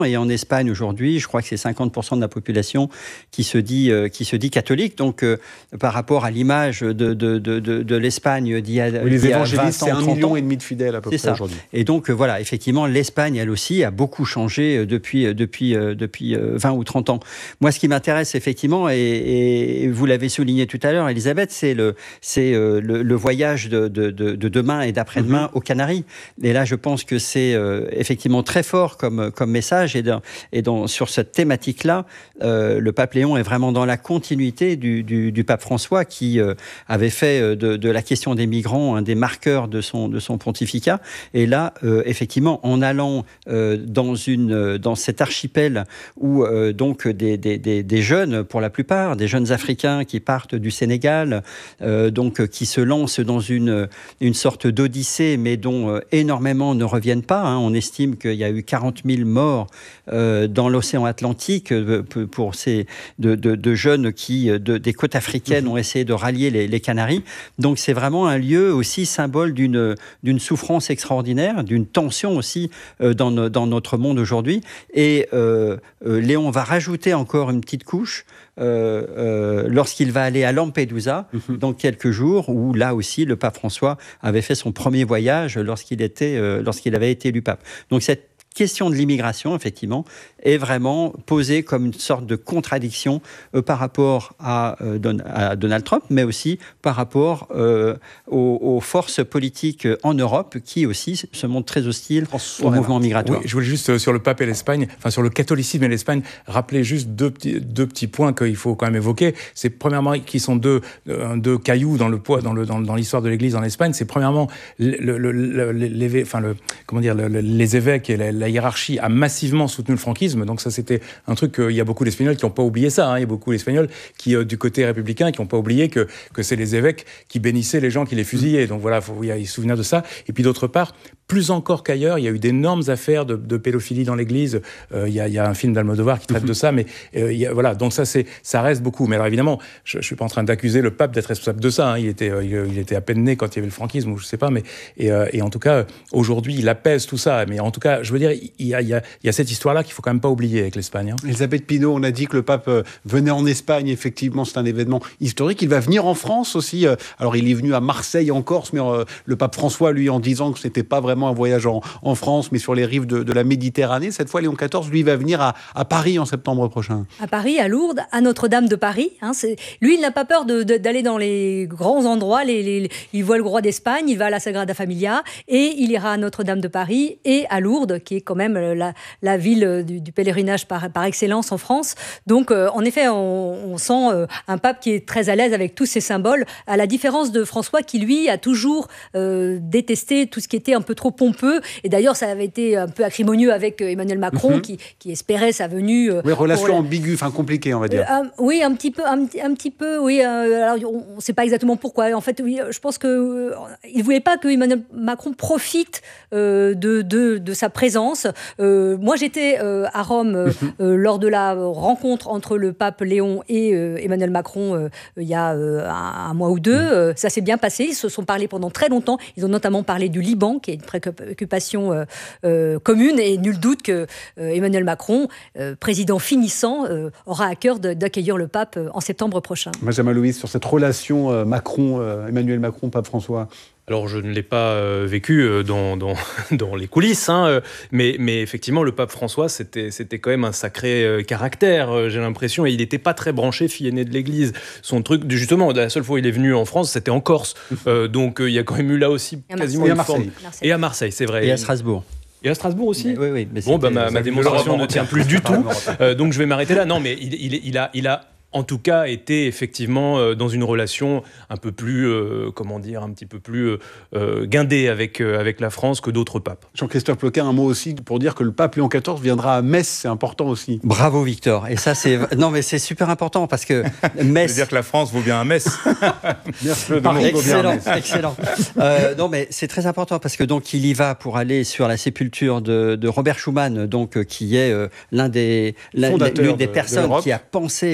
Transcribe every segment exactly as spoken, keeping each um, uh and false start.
Et en Espagne aujourd'hui, je crois que c'est cinquante pour cent de la population qui se dit, euh, qui se dit catholique. Donc, euh, par rapport à l'image de, de, de, de, de l'Espagne d'il y a, oui, les d'il y a évangélistes, c'est un million ans. et demi de fidèles à peu C'est près ça. aujourd'hui. Et donc, euh, voilà, effectivement, l'Espagne, elle aussi, a beaucoup changé depuis, depuis, depuis euh, vingt ou trente ans. Moi, ce qui m'intéresse, effectivement, et, et vous l'avez souligné tout à l'heure, Elisabeth, c'est le, c'est, euh, le, le voyage de, de, de, de demain et d'après-demain mm-hmm. aux Canaries. Et là, je pense que c'est euh, effectivement très fort comme, comme message. Et, dans, et dans, sur cette thématique-là, euh, le pape Léon est vraiment dans la continuité du, du, du pape François qui euh, avait fait de, de la question des migrants un des marqueurs de son, de son pontificat. Et là, euh, effectivement, en allant euh, dans, une, dans cet archipel où euh, donc des, des, des, des jeunes, pour la plupart, des jeunes Africains qui partent du Sénégal, euh, donc qui se lancent dans une, une sorte d'odyssée, mais dont euh, énormément ne reviennent pas. Hein. On estime qu'il y a eu quarante mille morts euh, dans l'océan Atlantique euh, pour ces de, de, de jeunes qui, de, des côtes africaines, ont essayé de rallier les, les Canaries. Donc c'est vraiment un lieu aussi symbole d'une, d'une souffrance extraordinaire, d'une tension aussi euh, dans, no, dans notre monde aujourd'hui. Et euh, euh, Léon va rajouter encore une petite couche euh, euh, lorsqu'il va aller à Lampedusa mm-hmm. dans quelques jours, où là aussi le pape François avait fait son premier voyage lorsqu'il, était, euh, lorsqu'il avait été élu pape. Donc cette question de l'immigration, effectivement, est vraiment posée comme une sorte de contradiction euh, par rapport à, euh, Don, à Donald Trump, mais aussi par rapport euh, aux, aux forces politiques en Europe qui aussi se montrent très hostiles François au mouvement migratoire. Oui, je voulais juste, euh, sur le pape et l'Espagne, enfin sur le catholicisme et l'Espagne, rappeler juste deux petits, deux petits points qu'il faut quand même évoquer. C'est premièrement, qui sont deux, euh, deux cailloux dans, le poids, dans, le, dans, dans l'histoire de l'Église en Espagne. C'est premièrement, le, le, le, le, enfin le, comment dire, le, les évêques et la, la hiérarchie a massivement soutenu le franquisme. Donc ça, c'était un truc, euh, il y a beaucoup d'Espagnols qui n'ont pas oublié ça. Hein. Il y a beaucoup d'Espagnols qui, euh, du côté républicain, qui n'ont pas oublié que, que c'est les évêques qui bénissaient les gens qui les fusillaient. Donc voilà, il faut y se souvenir de ça. Et puis d'autre part, plus encore qu'ailleurs, il y a eu d'énormes affaires de, de pédophilie dans l'Église. Euh, il, y a, il y a un film d'Almodovar qui traite mm-hmm. de ça, mais euh, il y a, voilà. Donc ça, c'est, ça reste beaucoup. Mais alors évidemment, je ne suis pas en train d'accuser le pape d'être responsable de ça. Hein. Il était, euh, il, il était à peine né quand il y avait le franquisme, ou je ne sais pas. Mais et, euh, et en tout cas, aujourd'hui, il apaise tout ça. Mais en tout cas, je veux dire, il y a, il y a, il y a cette histoire-là qu'il faut quand même pas oublier avec l'Espagne. Hein. Elisabeth Pinault, on a dit que le pape venait en Espagne. Effectivement, c'est un événement historique. Il va venir en France aussi. Alors, il est venu à Marseille, en Corse, mais euh, le pape François, lui, en disant que ce n'était pas vraiment un voyage en, en France, mais sur les rives de, de la Méditerranée. Cette fois, Léon quatorze, lui, va venir à, à Paris en septembre prochain. À Paris, à Lourdes, à Notre-Dame de Paris. Hein, c'est... Lui, il n'a pas peur de, de, d'aller dans les grands endroits. Les, les... Il voit le roi d'Espagne, il va à la Sagrada Familia, et il ira à Notre-Dame de Paris et à Lourdes, qui est quand même la, la ville du, du pèlerinage par, par excellence en France. Donc, euh, en effet, on, on sent euh, un pape qui est très à l'aise avec tous ces symboles, à la différence de François qui, lui, a toujours euh, détesté tout ce qui était un peu trop pompeux. Et d'ailleurs, ça avait été un peu acrimonieux avec Emmanuel Macron, mm-hmm. qui, qui espérait sa venue. Euh, oui, relation la... ambiguë, enfin compliquée, on va dire. Euh, oui, un petit peu, un, un petit peu, oui. Euh, alors, on ne sait pas exactement pourquoi. En fait, oui, je pense qu'il euh, ne voulait pas que Emmanuel Macron profite euh, de, de, de sa présence. Euh, moi, j'étais euh, à Rome euh, euh, lors de la rencontre entre le pape Léon et euh, Emmanuel Macron euh, il y a euh, un, un mois ou deux. Euh, ça s'est bien passé. Ils se sont parlé pendant très longtemps. Ils ont notamment parlé du Liban, qui est une préoccupation euh, euh, commune. Et nul doute que euh, Emmanuel Macron, euh, président finissant, euh, aura à cœur de, d'accueillir le pape euh, en septembre prochain. Benjamin Louis, sur cette relation euh, Macron, euh, Emmanuel Macron, pape François. Alors, je ne l'ai pas euh, vécu euh, dans, dans, dans les coulisses, hein, euh, mais, mais effectivement, le pape François, c'était, c'était quand même un sacré euh, caractère, euh, j'ai l'impression, et il n'était pas très branché, fille aînée de l'Église. Son truc, justement, la seule fois où il est venu en France, c'était en Corse. Euh, donc, euh, il y a quand même eu là aussi et quasiment une une forme... Marseille. Et à Marseille, c'est vrai. Et à Strasbourg. Et à Strasbourg aussi. Mais, oui, oui. Mais bon, bah, ma, ma démonstration ne tient plus du tout, euh, donc je vais m'arrêter là. Non, mais il, il, il a... Il a en tout cas, était effectivement euh, dans une relation un peu plus, euh, comment dire, un petit peu plus euh, guindée avec, euh, avec la France que d'autres papes. Jean-Christophe Ploquin, un mot aussi pour dire que le pape Léon quatorze viendra à Metz, c'est important aussi. Bravo Victor, et ça c'est... non mais c'est super important parce que Metz... Ça veut dire que la France vaut bien à Metz. Merci, le ah, excellent, excellent. Euh, non mais c'est très important parce que donc il y va pour aller sur la sépulture de, de Robert Schuman, donc qui est euh, l'un des, l'un, l'une des de, personnes de qui a pensé euh, le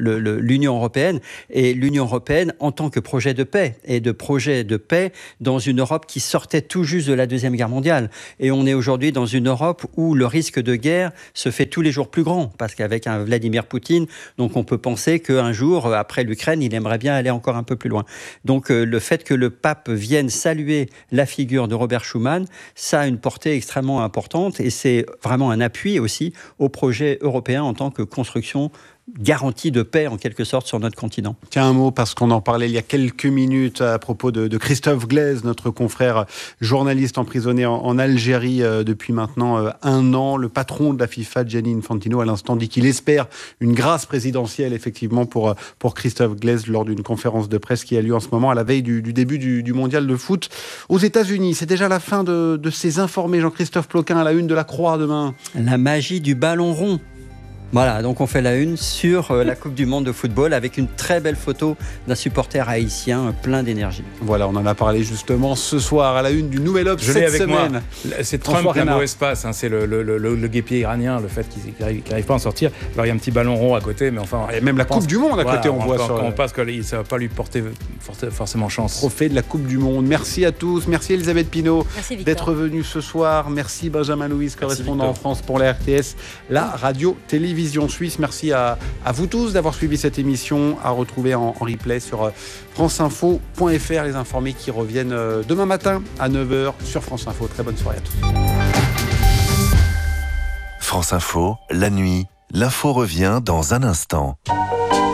le, le, l'Union européenne et l'Union européenne en tant que projet de paix et de projet de paix dans une Europe qui sortait tout juste de la Deuxième Guerre mondiale. Et on est aujourd'hui dans une Europe où le risque de guerre se fait tous les jours plus grand, parce qu'avec un Vladimir Poutine, donc on peut penser qu'un jour, après l'Ukraine, il aimerait bien aller encore un peu plus loin. Donc euh, le fait que le pape vienne saluer la figure de Robert Schuman, ça a une portée extrêmement importante et c'est vraiment un appui aussi au projet européen en tant que construction garantie de paix en quelque sorte sur notre continent. Tiens un mot, parce qu'on en parlait il y a quelques minutes à propos de, de Christophe Glaise, notre confrère journaliste emprisonné en, en Algérie euh, depuis maintenant euh, un an. Le patron de la FIFA, Gianni Infantino, à l'instant dit qu'il espère une grâce présidentielle effectivement pour, pour Christophe Glaise lors d'une conférence de presse qui a lieu en ce moment à la veille du, du début du, du mondial de foot aux États-Unis. C'est déjà la fin de, de ces informés. Jean-Christophe Ploquin à la une de la Croix demain. La magie du ballon rond. Voilà, donc on fait la une sur euh, la Coupe du Monde de football avec une très belle photo d'un supporter haïtien euh, plein d'énergie. Voilà, on en a parlé justement ce soir à la une du Nouvel Obs cette avec semaine. Moi. C'est Trump qui a mauvais passe, hein, c'est le, le, le, le guépier iranien, le fait qu'il n'arrive pas à en sortir. Alors il y a un petit ballon rond à côté, mais enfin... Et même la pense, Coupe du Monde à côté, voilà, on voit encore, sur... Quand on passe que ça ne va pas lui porter forcément chance. Trophée de la Coupe du Monde. Merci à tous, merci Elisabeth Pinault merci d'être venue ce soir. Merci Benjamin Louis, correspondant Victor. en France pour la R T S, la radio-télévision suisse. Merci à, à vous tous d'avoir suivi cette émission, à retrouver en, en replay sur franceinfo point f r, les informés qui reviennent demain matin à neuf heures sur France Info. Très bonne soirée à tous. France Info, la nuit, l'info revient dans un instant.